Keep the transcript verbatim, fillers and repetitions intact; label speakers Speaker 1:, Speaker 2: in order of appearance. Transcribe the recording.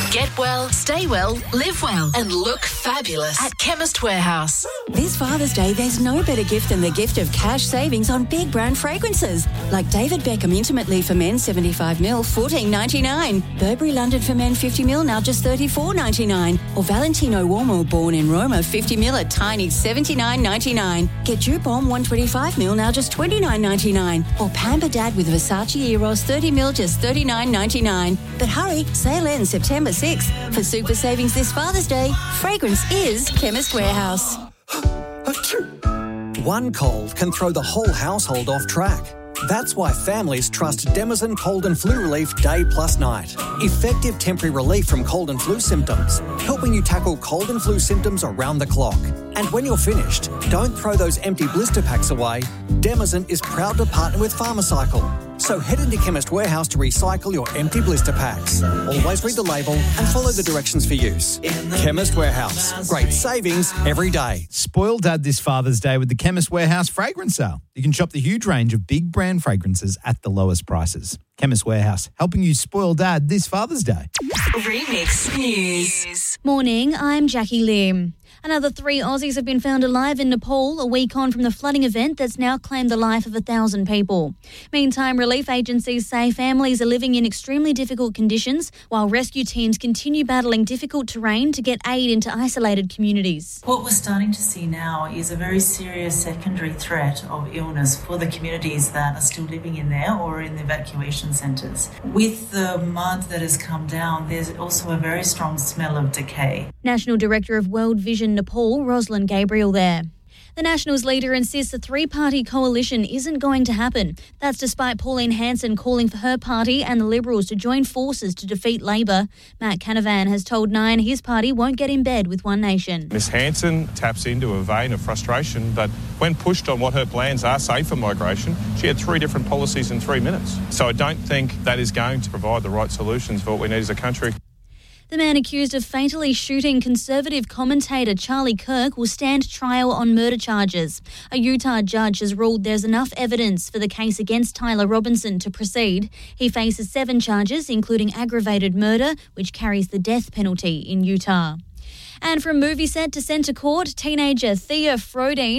Speaker 1: Get well, stay well, live well, and look fabulous at Chemist Warehouse.
Speaker 2: This Father's Day, there's no better gift than the gift of cash savings on big brand fragrances. Like David Beckham Intimate Leave for Men seventy-five mil, fourteen ninety-nine. Burberry London for Men fifty mil, now just thirty-four ninety-nine. Or Valentino Uomo Born in Roma fifty mil at tiny seventy-nine ninety-nine. Get Dupont one twenty-five mil, now just twenty-nine ninety-nine. Or Pamper Dad with Versace Eros thirty mil, just thirty-nine ninety-nine. But hurry, sale ends September sixth. For super savings this Father's Day, fragrance is Chemist Warehouse.
Speaker 3: One cold can throw the whole household off track. That's why families trust Demazen Cold and Flu Relief day plus night. Effective temporary relief from cold and flu symptoms, helping you tackle cold and flu symptoms around the clock. And when you're finished, don't throw those empty blister packs away. Demazen is proud to partner with Pharmacycle. So head into Chemist Warehouse to recycle your empty blister packs. Always read the label and follow the directions for use. Chemist Warehouse. Great savings every day.
Speaker 4: Spoil Dad this Father's Day with the Chemist Warehouse fragrance sale. You can shop the huge range of big brand fragrances at the lowest prices. Chemist Warehouse, helping you spoil Dad this Father's Day.
Speaker 1: Remix News.
Speaker 5: Morning, I'm Jackie Lim. Another three Aussies have been found alive in Nepal a week on from the flooding event that's now claimed the life of a thousand people. Meantime, relief agencies say families are living in extremely difficult conditions while rescue teams continue battling difficult terrain to get aid into isolated communities.
Speaker 6: What we're starting to see now is a very serious secondary threat of illness for the communities that are still living in there or in the evacuation centres. With the mud that has come down, there's also a very strong smell of decay.
Speaker 5: National Director of World Vision Nepal, Rosalind Gabriel there. The Nationals leader insists a three-party coalition isn't going to happen. That's despite Pauline Hanson calling for her party and the Liberals to join forces to defeat Labor. Matt Canavan has told Nine his party won't get in bed with One Nation.
Speaker 7: Miss Hanson taps into a vein of frustration that when pushed on what her plans are, say for migration, she had three different policies in three minutes. So I don't think that is going to provide the right solutions for what we need as a country.
Speaker 5: The man accused of fatally shooting Conservative commentator Charlie Kirk will stand trial on murder charges. A Utah judge has ruled there's enough evidence for the case against Tyler Robinson to proceed. He faces seven charges, including aggravated murder, which carries the death penalty in Utah. And from movie set to centre court, teenager Thea Frodine